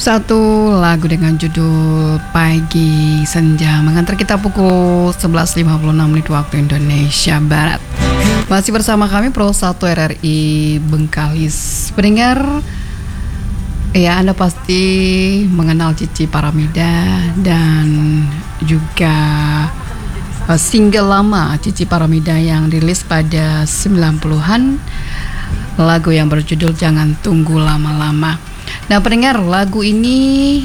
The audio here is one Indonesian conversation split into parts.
Satu lagu dengan judul Pagi Senja mengantar kita pukul 11.56 waktu Indonesia Barat. Masih bersama kami Pro 1 RRI Bengkalis. Pendengar, ya Anda pasti mengenal Cici Paramida dan juga single lama Cici Paramida yang rilis pada 90-an, lagu yang berjudul Jangan Tunggu Lama-Lama. Nah pendengar, lagu ini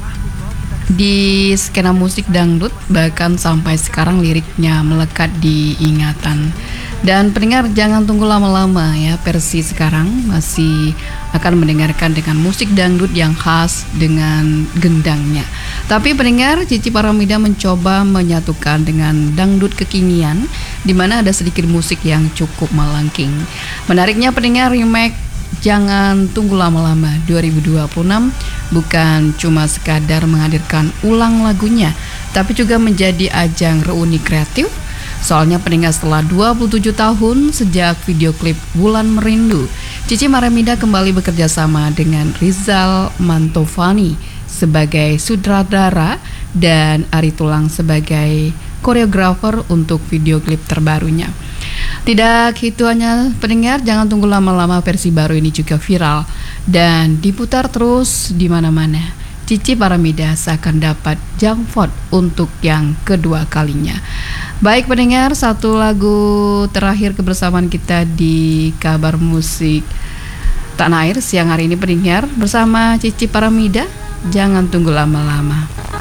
di skena musik dangdut bahkan sampai sekarang liriknya melekat di ingatan. Dan pendengar, jangan tunggu lama-lama ya, versi sekarang masih akan mendengarkan dengan musik dangdut yang khas dengan gendangnya. Tapi pendengar, Cici Paramida mencoba menyatukan dengan dangdut kekinian, di mana ada sedikit musik yang cukup melengking. Menariknya pendengar, remake Jangan Tunggu Lama-Lama 2026 bukan cuma sekadar menghadirkan ulang lagunya, tapi juga menjadi ajang reuni kreatif. Soalnya pendengar, setelah 27 tahun sejak video klip Bulan Merindu, Cici Paramida kembali bekerja sama dengan Rizal Mantovani sebagai sutradara dan Ari Tulang sebagai koreografer untuk video klip terbarunya. Tidak itu hanya pendengar, Jangan Tunggu Lama-Lama versi baru ini juga viral dan diputar terus di mana-mana. Cici Paramida seakan dapat jackpot untuk yang kedua kalinya. Baik pendengar, satu lagu terakhir kebersamaan kita di kabar musik Tanah Air siang hari ini pendengar, bersama Cici Paramida, Jangan Tunggu Lama-Lama.